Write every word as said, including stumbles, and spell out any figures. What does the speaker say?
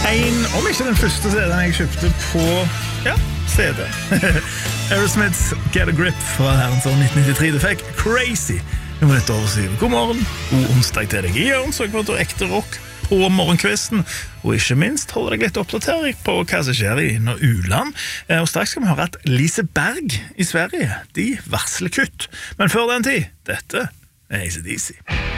En, om ikke den første C D-en jeg kjøpte på, ja, C D. Aerosmiths Get a Grip fra herrens år nitten nittitre. Det fikk Crazy nummer ett over syv. God morgen, god onsdag til deg i Jørn, så jeg får til ekte rock på morgenkvisten, og ikke minst holder deg litt oppdatering på hva som skjer i Nå Uland. Og straks skal vi høre at Liseberg i Sverige, de varsler kutt. Men før den tid, dette er A C D C.